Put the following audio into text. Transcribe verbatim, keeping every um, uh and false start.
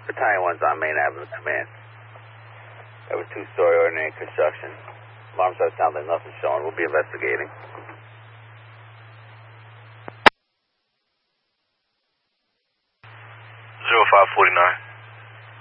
Battalion one's on Main Avenue, command. That was two-story ordinary construction. Alarm starts sounding like nothing showing. We'll be investigating. zero five forty-nine.